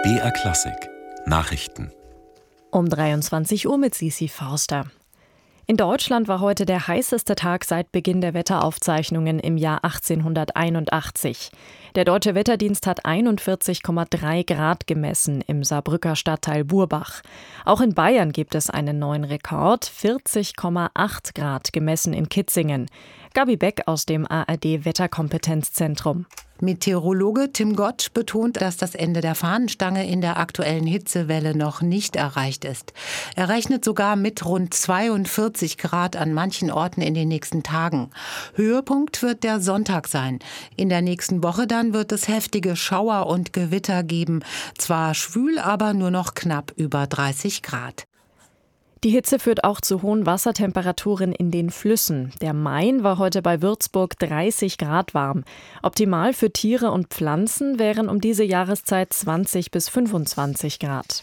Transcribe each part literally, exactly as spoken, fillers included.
B R Klassik Nachrichten Um dreiundzwanzig Uhr mit Sisi Forster. In Deutschland war heute der heißeste Tag seit Beginn der Wetteraufzeichnungen im Jahr achtzehnhunderteinundachtzig. Der Deutsche Wetterdienst hat einundvierzig Komma drei Grad gemessen im Saarbrücker Stadtteil Burbach. Auch in Bayern gibt es einen neuen Rekord, vierzig Komma acht Grad gemessen in Kitzingen. Gabi Beck aus dem A R D-Wetterkompetenzzentrum. Meteorologe Tim Gotsch betont, dass das Ende der Fahnenstange in der aktuellen Hitzewelle noch nicht erreicht ist. Er rechnet sogar mit rund zweiundvierzig Grad an manchen Orten in den nächsten Tagen. Höhepunkt wird der Sonntag sein. In der nächsten Woche dann wird es heftige Schauer und Gewitter geben. Zwar schwül, aber nur noch knapp über dreißig Grad. Die Hitze führt auch zu hohen Wassertemperaturen in den Flüssen. Der Main war heute bei Würzburg dreißig Grad warm. Optimal für Tiere und Pflanzen wären um diese Jahreszeit zwanzig bis fünfundzwanzig Grad.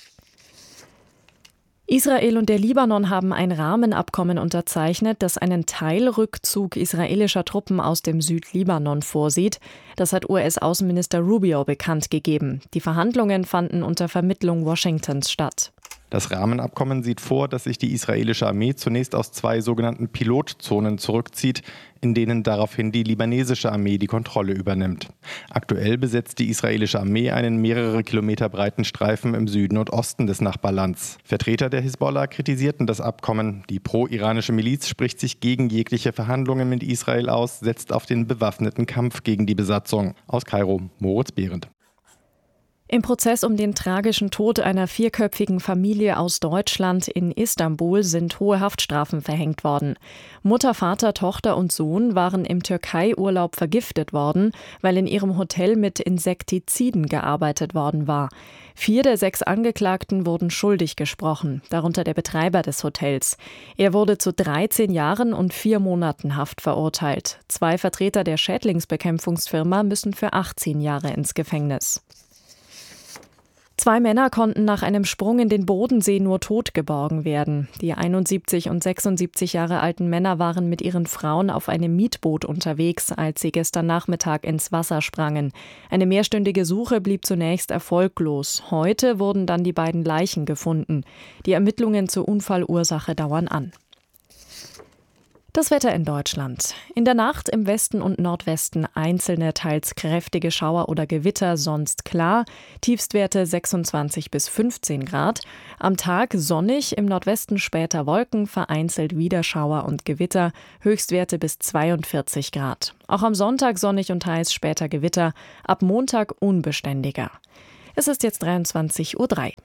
Israel und der Libanon haben ein Rahmenabkommen unterzeichnet, das einen Teilrückzug israelischer Truppen aus dem Südlibanon vorsieht. Das hat U S-Außenminister Rubio bekannt gegeben. Die Verhandlungen fanden unter Vermittlung Washingtons statt. Das Rahmenabkommen sieht vor, dass sich die israelische Armee zunächst aus zwei sogenannten Pilotzonen zurückzieht, in denen daraufhin die libanesische Armee die Kontrolle übernimmt. Aktuell besetzt die israelische Armee einen mehrere Kilometer breiten Streifen im Süden und Osten des Nachbarlands. Vertreter der Hisbollah kritisierten das Abkommen. Die pro-iranische Miliz spricht sich gegen jegliche Verhandlungen mit Israel aus, setzt auf den bewaffneten Kampf gegen die Besatzung. Aus Kairo, Moritz Behrendt. Im Prozess um den tragischen Tod einer vierköpfigen Familie aus Deutschland in Istanbul sind hohe Haftstrafen verhängt worden. Mutter, Vater, Tochter und Sohn waren im Türkei-Urlaub vergiftet worden, weil in ihrem Hotel mit Insektiziden gearbeitet worden war. Vier der sechs Angeklagten wurden schuldig gesprochen, darunter der Betreiber des Hotels. Er wurde zu dreizehn Jahren und vier Monaten Haft verurteilt. Zwei Vertreter der Schädlingsbekämpfungsfirma müssen für achtzehn Jahre ins Gefängnis. Zwei Männer konnten nach einem Sprung in den Bodensee nur tot geborgen werden. Die einundsiebzig und sechsundsiebzig Jahre alten Männer waren mit ihren Frauen auf einem Mietboot unterwegs, als sie gestern Nachmittag ins Wasser sprangen. Eine mehrstündige Suche blieb zunächst erfolglos. Heute wurden dann die beiden Leichen gefunden. Die Ermittlungen zur Unfallursache dauern an. Das Wetter in Deutschland. In der Nacht im Westen und Nordwesten einzelne, teils kräftige Schauer oder Gewitter, sonst klar. Tiefstwerte sechsundzwanzig bis fünfzehn Grad. Am Tag sonnig, im Nordwesten später Wolken, vereinzelt wieder Schauer und Gewitter. Höchstwerte bis zweiundvierzig Grad. Auch am Sonntag sonnig und heiß, später Gewitter. Ab Montag unbeständiger. Es ist jetzt dreiundzwanzig Uhr drei.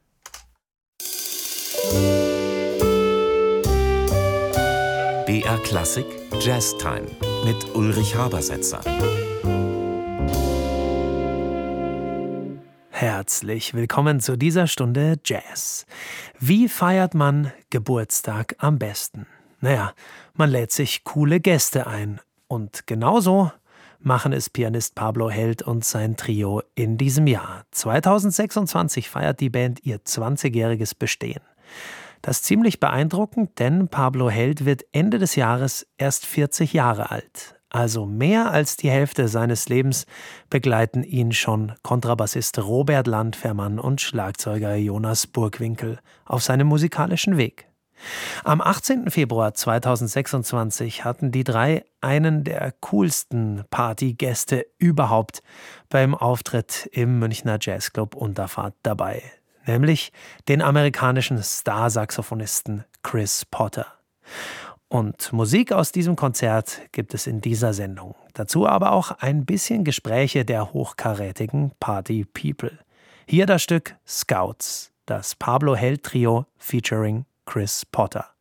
B R Klassik Jazztime mit Ulrich Habersetzer. Herzlich willkommen zu dieser Stunde Jazz. Wie feiert man Geburtstag am besten? Naja, man lädt sich coole Gäste ein. Und genauso machen es Pianist Pablo Held und sein Trio in diesem Jahr. zweitausendsechsundzwanzig feiert die Band ihr zwanzigjähriges Bestehen. Das ist ziemlich beeindruckend, denn Pablo Held wird Ende des Jahres erst vierzig Jahre alt. Also mehr als die Hälfte seines Lebens begleiten ihn schon Kontrabassist Robert Landfermann und Schlagzeuger Jonas Burgwinkel auf seinem musikalischen Weg. Am achtzehnten Februar zweitausendsechsundzwanzig hatten die drei einen der coolsten Partygäste überhaupt beim Auftritt im Münchner Jazzclub Unterfahrt dabei. Nämlich den amerikanischen Star-Saxophonisten Chris Potter. Und Musik aus diesem Konzert gibt es in dieser Sendung. Dazu aber auch ein bisschen Gespräche der hochkarätigen Party-People. Hier das Stück Scouts, das Pablo Held Trio featuring Chris Potter.